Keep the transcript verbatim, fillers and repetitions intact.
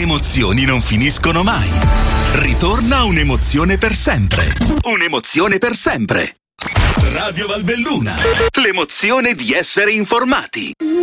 emozioni non finiscono mai. Ritorna un'emozione per sempre. Un'emozione per sempre. Radio Valbelluna. L'emozione di essere informati.